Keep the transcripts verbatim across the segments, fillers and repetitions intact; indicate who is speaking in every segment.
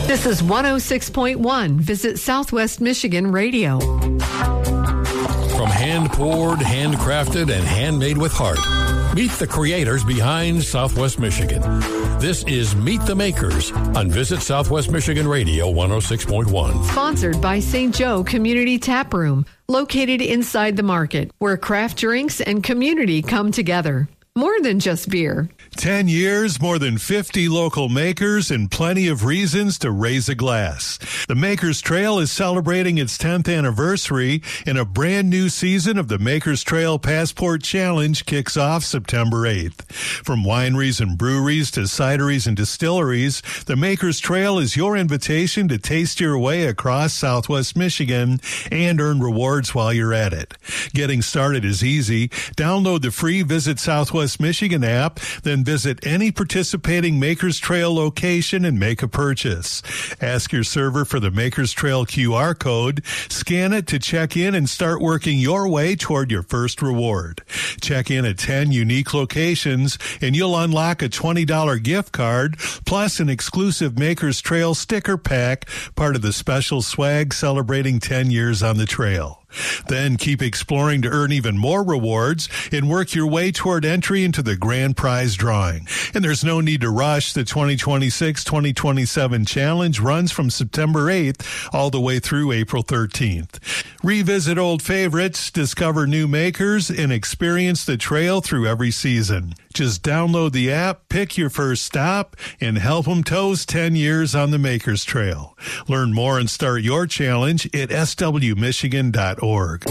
Speaker 1: This is one oh six point one. Visit Southwest Michigan Radio.
Speaker 2: From hand-poured, handcrafted, and handmade with heart, meet the creators behind Southwest Michigan. This is Meet the Makers on Visit Southwest Michigan Radio one oh six point one.
Speaker 1: Sponsored by Saint Joe Community Tap Room, located inside the market, where craft drinks and community come together. More than just beer.
Speaker 3: Ten years, more than fifty local makers, and plenty of reasons to raise a glass. The Makers Trail is celebrating its tenth anniversary, and a brand new season of the Makers Trail Passport Challenge kicks off September eighth. From wineries and breweries to cideries and distilleries, the Makers Trail is your invitation to taste your way across Southwest Michigan and earn rewards while you're at it. Getting started is easy. Download the free Visit Southwest Michigan app, then visit any participating Makers Trail location and make a purchase. Ask your server for the Makers Trail Q R code, scan it to check in, and start working your way toward your first reward. Check in at ten unique locations, and you'll unlock a twenty dollars gift card, plus an exclusive Makers Trail sticker pack, part of the special swag celebrating ten years on the trail. Then keep exploring to earn even more rewards and work your way toward entry into the grand prize drawing. And there's no need to rush. The twenty twenty-six twenty twenty-seven challenge runs from September eighth all the way through April thirteenth. Revisit old favorites, discover new makers, and experience the trail through every season. Just download the app, pick your first stop, and help them toast ten years on the Makers Trail. Learn more and start your challenge at s w michigan dot org.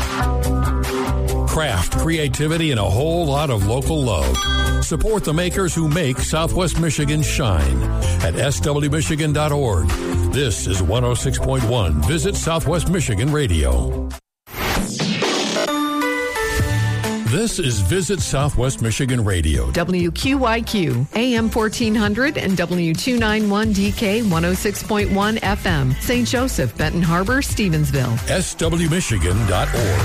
Speaker 2: Craft, creativity, and a whole lot of local love. Support the makers who make Southwest Michigan shine at s w michigan dot org. This is one oh six point one. Visit Southwest Michigan Radio. This is Visit Southwest Michigan Radio.
Speaker 1: W Q Y Q, A M fourteen hundred and W two ninety-one D K one oh six point one F M. Saint Joseph, Benton Harbor, Stevensville.
Speaker 2: s w michigan dot org.